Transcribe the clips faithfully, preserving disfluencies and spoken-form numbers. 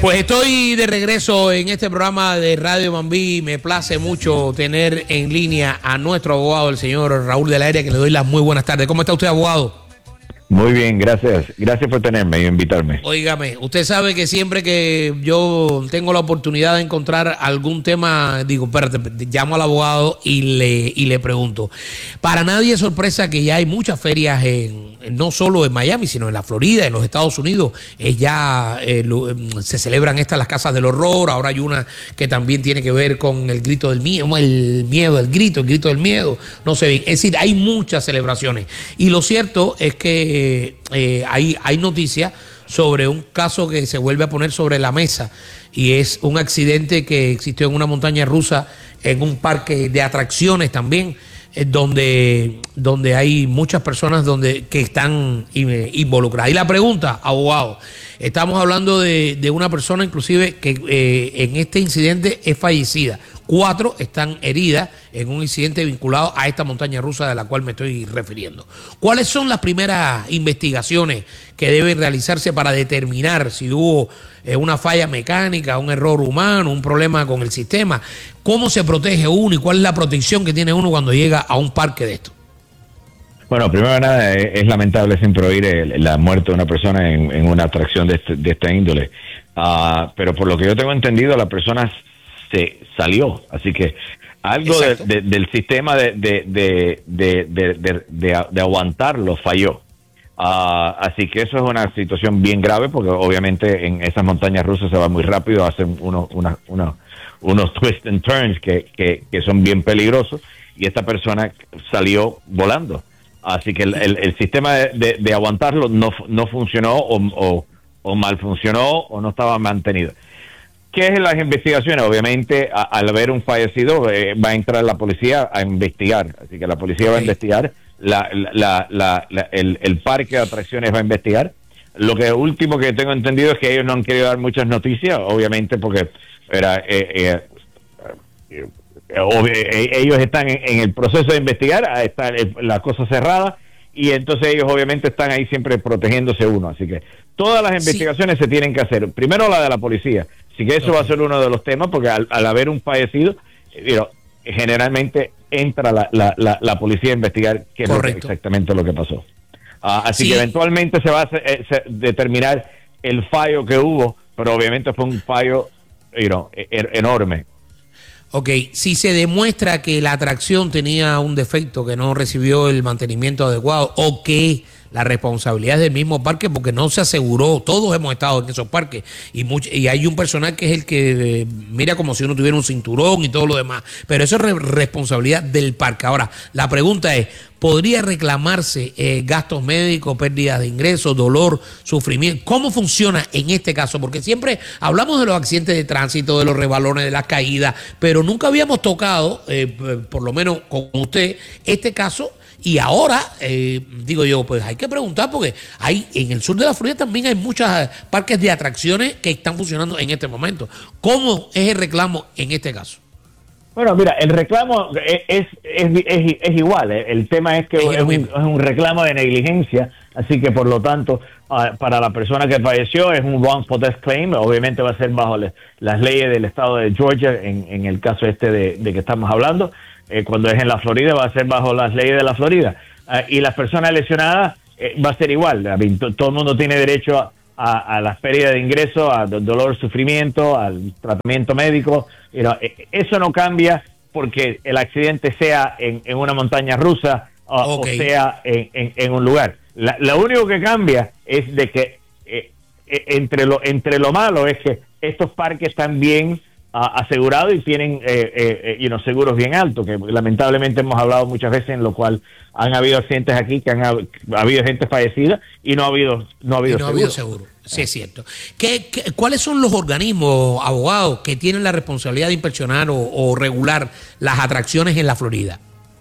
Pues estoy de regreso en este programa de Radio Mambí. Me place mucho tener en línea a nuestro abogado, el señor Raúl de la Aire, que le doy las muy buenas tardes. ¿Cómo está usted, abogado? Muy bien, gracias. Gracias por tenerme y invitarme. Óigame, usted sabe que siempre que yo tengo la oportunidad de encontrar algún tema, digo, espérate, llamo al abogado y le, y le pregunto. Para nadie es sorpresa que ya hay muchas ferias, en, no solo en Miami, sino en la Florida, en los Estados Unidos. Eh, ya eh, lo, se celebran estas las casas del horror. Ahora hay una que también tiene que ver con el grito del miedo, el miedo, el grito, el grito del miedo. No sé bien. Es decir, hay muchas celebraciones. Y lo cierto es que Eh, eh, hay, hay noticias sobre un caso que se vuelve a poner sobre la mesa y es un accidente que existió en una montaña rusa, en un parque de atracciones también, eh, donde, donde hay muchas personas donde, que están eh, involucradas. Y la pregunta, abogado, estamos hablando de, de una persona inclusive que eh, en este incidente es fallecida. Cuatro están heridas en un incidente vinculado a esta montaña rusa de la cual me estoy refiriendo. ¿Cuáles son las primeras investigaciones que deben realizarse para determinar si hubo eh, una falla mecánica, un error humano, un problema con el sistema? ¿Cómo se protege uno y cuál es la protección que tiene uno cuando llega a un parque de esto? Bueno, primero que nada, es, es lamentable siempre oír el, la muerte de una persona en, en una atracción de, este, de esta índole. Uh, pero por lo que yo tengo entendido, la persona se salió, así que algo de, de, del sistema de, de, de, de, de, de, de, de aguantarlo falló. Uh, así que eso es una situación bien grave porque obviamente en esas montañas rusas se va muy rápido, hacen unos, unos, unos, unos twists and turns que, que, que son bien peligrosos y esta persona salió volando. Así que el, el, el sistema de, de, de aguantarlo no, no funcionó o, o, o mal funcionó o no estaba mantenido. ¿Qué es las investigaciones? Obviamente, a, al haber un fallecido, eh, va a entrar la policía a investigar. Así que la policía okay. va a investigar, la, la, la, la, el, el parque de atracciones va a investigar. Lo que último que tengo entendido es que ellos no han querido dar muchas noticias, obviamente, porque era, eh, eh, eh, ellos están en, en el proceso de investigar, está la cosa cerrada, y entonces ellos obviamente están ahí siempre protegiéndose uno. Así que todas las investigaciones sí. se tienen que hacer. Primero la de la policía. Así que eso okay. va a ser uno de los temas, porque al, al haber un fallecido, you know, generalmente entra la, la, la, la policía a investigar qué es lo que, exactamente lo que pasó. Uh, así sí. que eventualmente se va a se, se, determinar el fallo que hubo, pero obviamente fue un fallo you know, er, enorme. Ok, si se demuestra que la atracción tenía un defecto, que no recibió el mantenimiento adecuado o que la responsabilidad es del mismo parque porque no se aseguró, todos hemos estado en esos parques y, mucho, y hay un personal que es el que eh, mira como si uno tuviera un cinturón y todo lo demás, pero eso es re responsabilidad del parque. Ahora, la pregunta es, ¿podría reclamarse eh, gastos médicos, pérdidas de ingresos, dolor, sufrimiento? ¿Cómo funciona en este caso? Porque siempre hablamos de los accidentes de tránsito, de los resbalones, de las caídas, pero nunca habíamos tocado, eh, por lo menos con usted, este caso. Y ahora, eh, digo yo, pues hay que preguntar porque hay en el sur de la Florida también hay muchos parques de atracciones que están funcionando en este momento. ¿Cómo es el reclamo en este caso? Bueno, mira, el reclamo es, es, es, es, es igual. ¿eh? El tema es que es, es, un, es un reclamo de negligencia, así que por lo tanto, uh, para la persona que falleció es un wrongful death claim. Obviamente va a ser bajo le, las leyes del estado de Georgia, en, en el caso este de, de que estamos hablando. Eh, cuando es en la Florida va a ser bajo las leyes de la Florida. Uh, y las personas lesionadas eh, va a ser igual. I mean, todo el mundo tiene derecho a, a, a las pérdidas de ingresos, a dolor, sufrimiento, al tratamiento médico. You know, eh, eso no cambia porque el accidente sea en, en una montaña rusa uh, okay. o sea en, en, en un lugar. La, lo único que cambia es de que eh, eh, entre, lo, entre lo malo es que estos parques están bien Uh, asegurado y tienen eh, eh, you know, seguros bien altos, que lamentablemente hemos hablado muchas veces, en lo cual han habido accidentes aquí, que han ha, ha habido gente fallecida y no ha habido no ha habido, y no seguro. ha habido seguro. Sí, es cierto. ¿Qué, qué, ¿Cuáles son los organismos, abogados, que tienen la responsabilidad de inspeccionar o, o regular las atracciones en la Florida?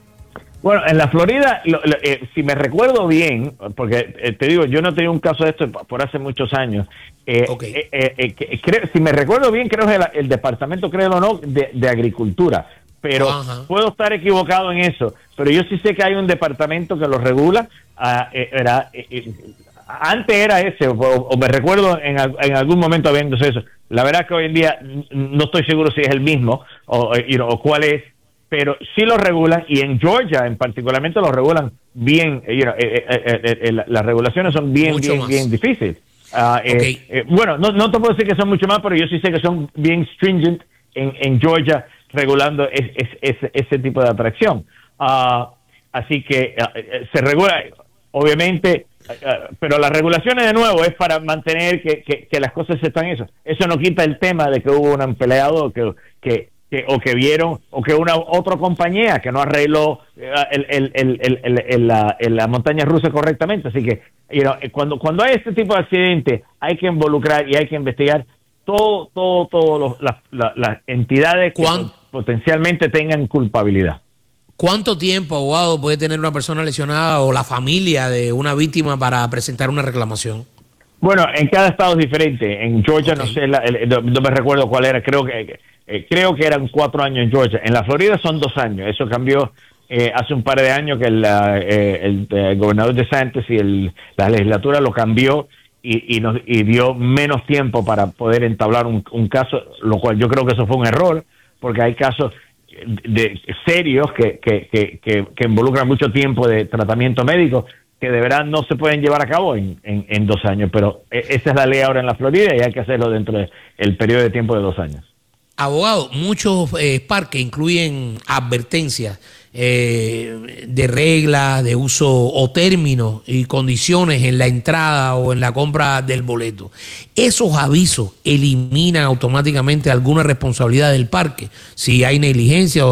Bueno, en la Florida, lo, lo, eh, si me recuerdo bien, porque eh, te digo, yo no he tenido un caso de esto por hace muchos años. Eh, okay. eh, eh, eh, creo, si me recuerdo bien, creo que el, el departamento, creo o no, de, de Agricultura. Pero uh-huh. puedo estar equivocado en eso. Pero yo sí sé que hay un departamento que lo regula. Uh, eh, era, eh, eh, antes era ese, o, o me recuerdo en, en algún momento habiéndose eso. La verdad que hoy en día no estoy seguro si es el mismo o, you know, o cuál es, pero sí lo regulan, y en Georgia en particularmente lo regulan bien. You know, eh, eh, eh, eh, las regulaciones son bien, mucho bien, más. bien difíciles. Uh, Okay. eh, eh, bueno, no, no te puedo decir que son mucho más, pero yo sí sé que son bien stringent en, en Georgia regulando es, es, es, ese tipo de atracción. Uh, así que uh, se regula, obviamente, uh, pero las regulaciones de nuevo es para mantener que, que, que las cosas están eso. Eso no quita el tema de que hubo un empleado que, que, que o que vieron o que una otra compañía que no arregló uh, el, el, el, el, el, el, la, el, la montaña rusa correctamente. Así que you know, cuando cuando hay este tipo de accidentes hay que involucrar y hay que investigar todo todo todo las la, la entidades que ¿Cuán? potencialmente tengan culpabilidad. ¿Cuánto tiempo, abogado, puede tener una persona lesionada o la familia de una víctima para presentar una reclamación? Bueno, en cada estado es diferente. En Georgia Okay. no sé, la, el, no, no me recuerdo cuál era. Creo que eh, creo que eran cuatro años en Georgia. En la Florida son dos años. Eso cambió eh, hace un par de años que el, eh, el, el gobernador DeSantis y el, la legislatura lo cambió y, y, nos, y dio menos tiempo para poder entablar un, un caso, lo cual yo creo que eso fue un error, porque hay casos de serios que, que, que, que, que involucran mucho tiempo de tratamiento médico que de verdad no se pueden llevar a cabo en, en, en dos años, pero esa es la ley ahora en la Florida y hay que hacerlo dentro del periodo de tiempo de dos años. Abogado, muchos eh, parques incluyen advertencias eh, de reglas, de uso o términos y condiciones en la entrada o en la compra del boleto. ¿Esos avisos eliminan automáticamente alguna responsabilidad del parque si hay negligencia o,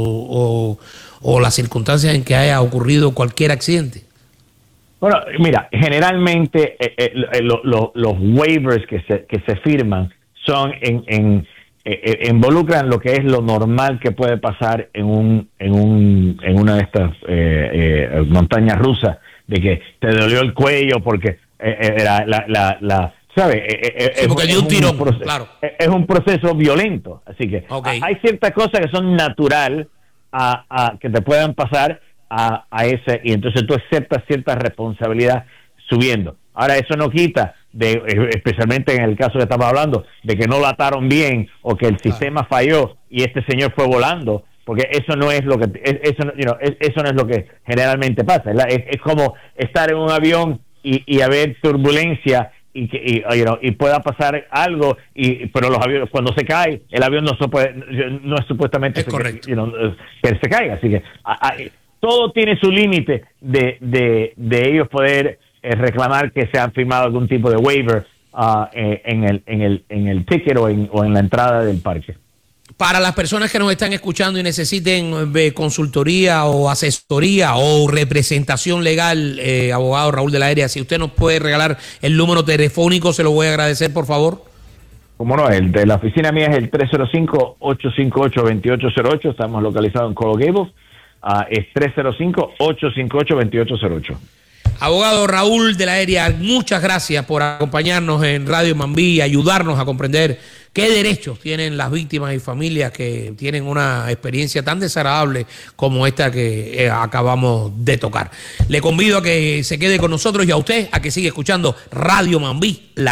o, o las circunstancias en que haya ocurrido cualquier accidente? Bueno, mira, generalmente eh, eh, lo, lo, los waivers que se, que se firman son en... en Eh, involucran lo que es lo normal que puede pasar en un en un en una de estas eh, eh, montañas rusas, de que te dolió el cuello porque eh, era la la, la ¿sabes? Eh, sí, porque es, dio un tirón, proceso, claro. Es un proceso violento, así que okay. hay ciertas cosas que son natural a, a que te puedan pasar a, a ese, y entonces tú aceptas cierta responsabilidad subiendo. Ahora, eso no quita, de, especialmente en el caso que estamos hablando, de que no lo ataron bien o que el sistema falló y este señor fue volando, porque eso no es lo que eso, you know, eso no es lo que generalmente pasa. Es, es como estar en un avión y, y haber turbulencia y que y, you know, y pueda pasar algo, y pero los aviones, cuando se cae el avión no se puede, no es supuestamente es correcto. Que, you know, que se caiga, así que a, a, todo tiene su límite de, de, de ellos poder eh, reclamar que se han firmado algún tipo de waiver uh, eh, en el en el en el ticket o en, o en la entrada del parque. Para las personas que nos están escuchando y necesiten eh, consultoría o asesoría o representación legal, eh, abogado Raúl de la Aérea, si usted nos puede regalar el número telefónico, se lo voy a agradecer, por favor. Como no, el de la oficina mía es el tres cero cinco, ocho cinco ocho, dos ocho cero ocho, estamos localizados en Coral Gables, uh, es tres cero cinco, ocho cinco ocho, dos ocho cero ocho. Abogado Raúl de la Aérea, muchas gracias por acompañarnos en Radio Mambí y ayudarnos a comprender qué derechos tienen las víctimas y familias que tienen una experiencia tan desagradable como esta que eh, acabamos de tocar. Le convido a que se quede con nosotros y a usted a que siga escuchando Radio Mambí, la